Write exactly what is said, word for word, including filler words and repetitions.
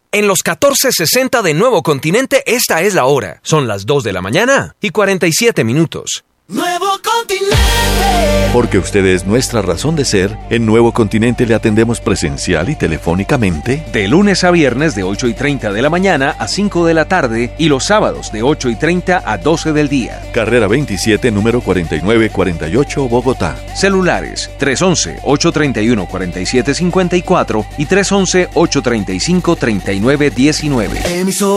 En los catorce sesenta de Nuevo Continente, esta es la hora. Son las dos de la mañana y cuarenta y siete minutos. Nuevo Continente. Porque usted es nuestra razón de ser, en Nuevo Continente le atendemos presencial y telefónicamente. De lunes a viernes de ocho y treinta de la mañana a cinco de la tarde y los sábados de ocho y treinta a doce del día. Carrera veintisiete, número cuarenta y nueve cuarenta y ocho, Bogotá. Celulares tres once, ocho treinta y uno, cuarenta y siete cincuenta y cuatro y tres once, ocho treinta y cinco, treinta y nueve diecinueve. Emisor